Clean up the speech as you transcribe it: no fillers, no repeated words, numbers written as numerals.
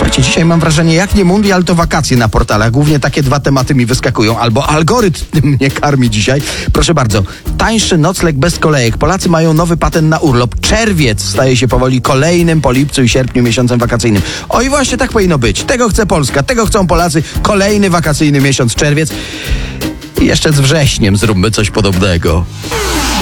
Słuchajcie, dzisiaj mam wrażenie, jak nie mundial, to wakacje na portalach. Głównie takie dwa tematy mi wyskakują. Albo algorytm mnie karmi dzisiaj. Proszę bardzo, tańszy nocleg bez kolejek. Polacy mają nowy patent na urlop. Czerwiec staje się powoli kolejnym po lipcu i sierpniu miesiącem wakacyjnym. Oj, właśnie tak powinno być. Tego chce Polska, tego chcą Polacy. Kolejny wakacyjny miesiąc czerwiec. I jeszcze z wrześniem zróbmy coś podobnego.